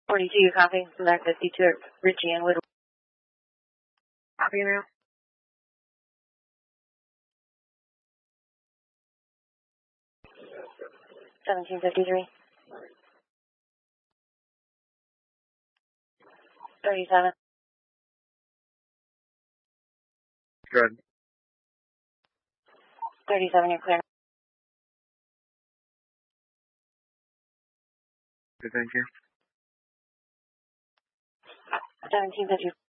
42, copy. Select 52 at Ritchie and Woodward. Copy now. 1753. 37. Good. 37, you're clear. Good, thank you. 1753.